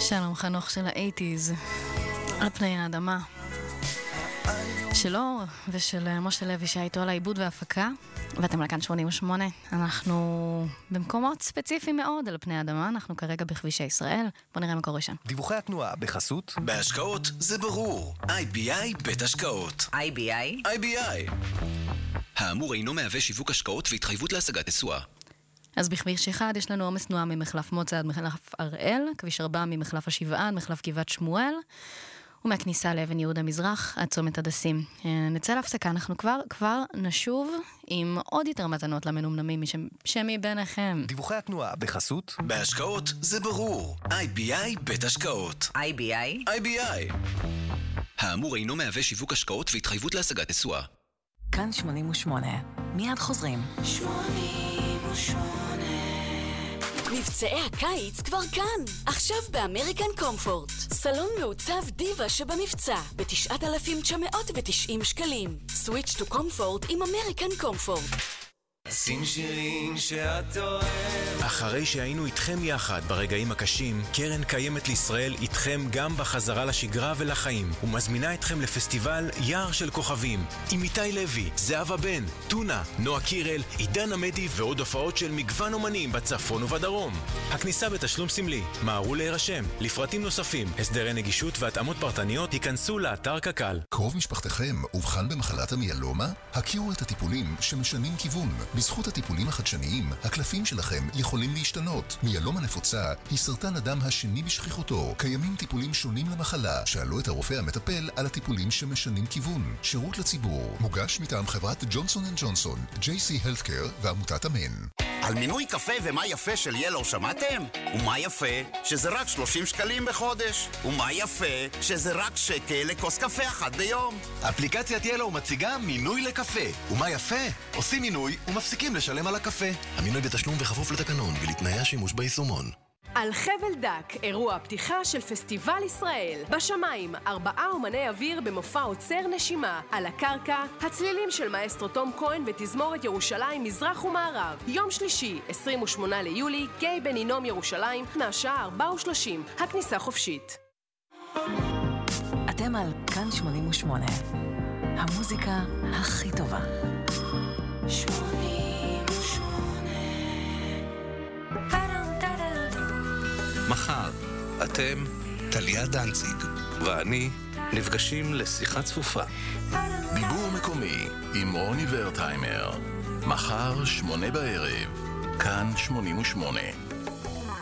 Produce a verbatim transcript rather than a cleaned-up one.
שלום חנוך של האייטיז על פני האדמה שלו ושל משה לוי שהייתו על העיבוד וההפקה, ואתם לכאן שמונים ושמונה. אנחנו במקומות ספציפיים מאוד על פני האדמה, אנחנו כרגע בכבישי ישראל. בוא נראה מה קורה שם. דיווחי התנועה בחסות בהשקעות זה ברור, איי בי איי בית השקעות. איי בי איי? איי בי איי. האמור אינו מהווה שיווק השקעות והתחייבות להשגת תשואה. אז בכביש אחד יש לנו עומס תנועה ממחלף מוצא עד מחלף הראל, כביש ארבע ממחלף השבעה עד מחלף גבעת שמואל, ומהכניסה לאבן יהודה מזרח עד צומת הדסים. נצא להפסקה, אנחנו כבר כבר נשוב עם עוד יותר מתנות למנומנמים שמי ביניכם. דיווחי התנועה בחסות בהשקעות זה ברור, איי בי איי בית השקעות. איי בי איי? איי בי איי. האמור אינו מהווה שיווק השקעות והתחייבות להשגת תשואה. כאן שמונים ושמונה. מיד חוזרים. שמונים ושמונה. מבצעי הקיץ כבר כאן. עכשיו באמריקן קומפורט. סלון מעוצב דיבה שבמבצע ב-תשעת אלפים תשע מאות ותשעים שקלים. סוויץ' טו קומפורט עם אמריקן קומפורט. שים שירים שאת אוהב. אחרי שהיינו איתכם יחד ברגעים הקשים, קרן קיימת לישראל איתכם גם בחזרה לשגרה ולחיים, ומזמינה אתכם לפסטיבל יער של כוכבים עם איתי לוי, זהבה בן, טונה, נועה קירל, עידן עמדי ועוד הופעות של מגוון אומנים בצפון ובדרום. הכניסה בתשלום סמלי, מהרו להירשם. לפרטים נוספים, הסדרי נגישות והתאמות פרטניות ייכנסו לאתר קק"ל. קרוב משפחתכם אובחן במחלת המיאלומה? הכירו את הטיפולים שמשנים כיוון. בזכות הטיפולים החדשניים, הקלפים שלכם יכולים להשתנות. מיאלומה נפוצה היא סרטן הדם השני בשכיחותו. קיימים טיפולים שונים למחלה. שאלו את הרופא המטפל על הטיפולים שמשנים כיוון. שירות לציבור. מוגש מטעם חברת ג'ונסון אנד ג'ונסון, ג'יי סי Healthcare ועמותת אמן. על מינוי קפה ומה יפה של ילו שמעתם? ומה יפה? שזה רק שלושים שקלים בחודש. ומה יפה? שזה רק שקל לכוס קפה אחת ביום. אפליקציית ילו מציגה מינוי לקפה. ומה יפה? עושים מינוי ומפסיקים לשלם על הקפה. המינוי בתשלום וחפוף לתקנון ולתנאי השימוש ביישומון. על חבל דק, אירוע פתיחה של פסטיבל ישראל. בשמיים, ארבעה אומני אוויר במופע עוצר נשימה. על הקרקע, הצלילים של מאסטרו תום כהן ותזמורת ירושלים מזרח ומערב. יום שלישי, עשרים ושמונה ליולי, גיא בן הינום ירושלים, מהשעה ארבע ושלושים. הכניסה חופשית. אתם על כאן שמונים ושמונה. המוזיקה הכי טובה. שמונים ושמונה. מחר, אתם, טליה דנציג, ואני נפגשים לשיחה צפופה. דיבור מקומי עם רוני ורטהיימר. מחר שמונה בערב, כאן שמונים ושמונה.